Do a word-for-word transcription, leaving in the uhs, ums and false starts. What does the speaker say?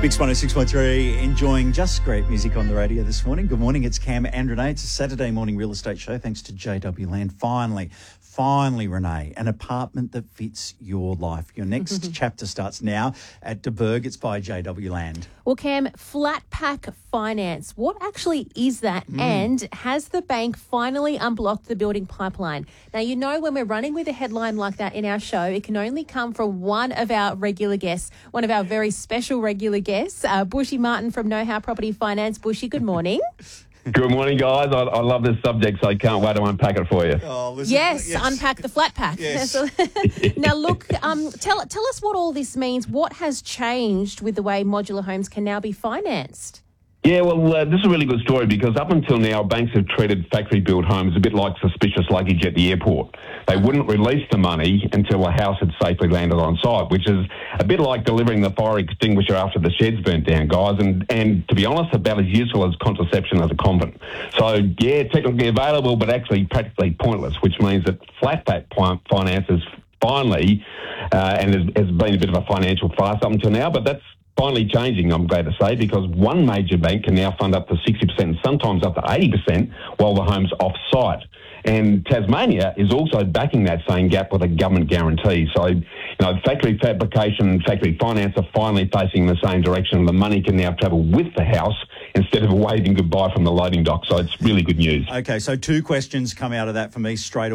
Mix one oh six point three, enjoying just great music on the radio this morning. Good morning, it's Cam and Renee. It's a Saturday morning real estate show thanks to J W Land. Finally, finally, Renee, an apartment that fits your life. Your next chapter starts now at De Burg. It's by J W Land. Well, Cam, flat pack finance, what actually is that? Mm. And has the bank finally unblocked the building pipeline? Now, you know, when we're running with a headline like that in our show, it can only come from one of our regular guests, one of our very special regular guests, uh, Bushy Martin from Know How Property Finance. Bushy, good morning. Good morning, guys. I, I love this subject, so I can't wait to unpack it for you. Oh, listen, yes, yes, unpack the flat pack. Yes. Now, look, um, tell tell us what all this means. What has changed with the way modular homes can now be financed? Yeah, well, uh, this is a really good story because up until now, banks have treated factory-built homes a bit like suspicious luggage at the airport. They wouldn't release the money until the house had safely landed on site, which is a bit like delivering the fire extinguisher after the shed's burnt down, guys, and, and to be honest, about as useful as contraception as a convent. So, yeah, technically available, but actually practically pointless, which means that flat-pack finance is finally, uh, and has, has been a bit of a financial farce up until now, but that's finally changing, I'm glad to say, because one major bank can now fund up to sixty percent and sometimes up to eighty percent while the home's off-site. And Tasmania is also backing that same gap with a government guarantee. So, you know, factory fabrication and factory finance are finally facing the same direction. The money can now travel with the house instead of waving goodbye from the loading dock. So it's really good news. Okay, so two questions come out of that for me straight away.